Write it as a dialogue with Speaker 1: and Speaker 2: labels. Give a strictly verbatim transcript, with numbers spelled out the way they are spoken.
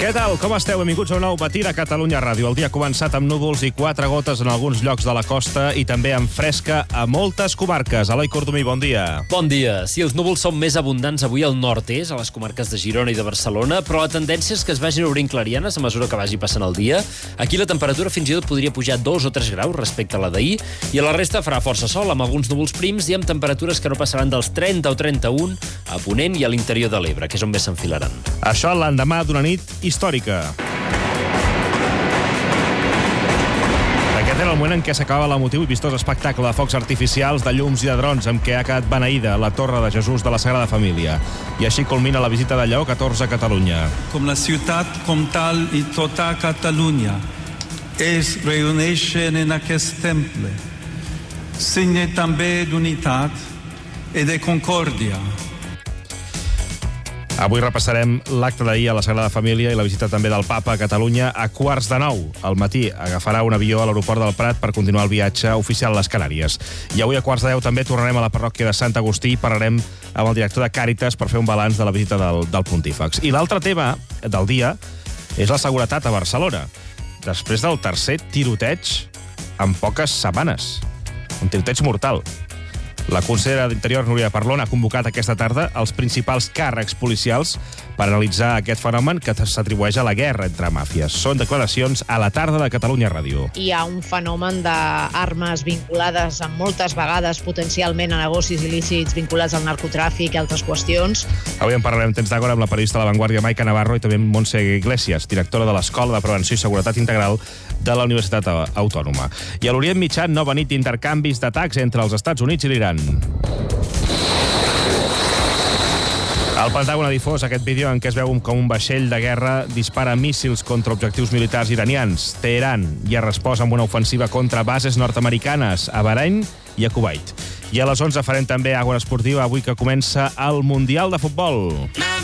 Speaker 1: Què tal? Com esteu? Benvinguts a un nou matí de Catalunya Ràdio. El dia ha començat amb núvols i quatre gotes en alguns llocs de la costa i també amb fresca a moltes comarques. Eloi Cordomí, bon dia.
Speaker 2: Bon dia. Sí, els núvols són més abundants avui al nord-est, a les comarques de Girona i de Barcelona, però la tendència és que es vagin obrint clarianes a mesura que vagi passant el dia. Aquí la temperatura fins i tot podria pujar dos o tres graus respecte a la d'ahir, i a la resta farà força sol, amb alguns núvols prims i amb temperatures que no passaran dels trenta o trenta-un a Ponent i a l'interior de l'Ebre, que és on més s'enfilaran.
Speaker 1: Això l'endemà d'una nit històrica. Aquest era el moment en què s'acabava l'emotiu i vistós espectacle de focs artificials, de llums i de drons amb què ha quedat beneïda la Torre de Jesús de la Sagrada Família. I així culmina la visita de Lleó catorze a Catalunya.
Speaker 3: Com la ciutat comtal i tota Catalunya es reuneixen en aquest temple, signe també d'unitat i de concòrdia.
Speaker 1: Avui repassarem l'acte d'ahir a la Sagrada Família i la visita també del Papa a Catalunya a quarts de nou. Al matí agafarà un avió a l'aeroport del Prat per continuar el viatge oficial a les Canàries. I avui a quarts de deu també tornarem a la parròquia de Sant Agustí i parlarem amb el director de Càritas per fer un balanç de la visita del, del Pontífex. I l'altre tema del dia és la seguretat a Barcelona, després del tercer tiroteig en poques setmanes. Un tiroteig mortal. La consellera d'Interior, Núria Parlon, ha convocat aquesta tarda els principals càrrecs policials per analitzar aquest fenomen que s'atribueix a la guerra entre màfies. Són declaracions a la tarda de Catalunya Ràdio.
Speaker 4: Hi ha un fenomen d'armes vinculades amb moltes vegades potencialment a negocis il·lícits vinculats al narcotràfic i altres qüestions.
Speaker 1: Avui en parlarem temps d'agora amb la periodista de La Vanguardia Maica Navarro i també amb Montse Iglesias, directora de l'Escola de Prevenció i Seguretat Integral de la Universitat Autònoma. I a l'Orient Mitjà, nova nit d'intercanvis d'atacs entre els Estats Units i l'Iran. El Pentàgon ha difós aquest vídeo en què es veu com un vaixell de guerra dispara míssils contra objectius militars iranians. Teheran hi ha respost amb una ofensiva contra bases nord-americanes a Bahrain i a Kuwait. I a les onze farem també Àgora Esportiva, avui que comença el Mundial de Futbol.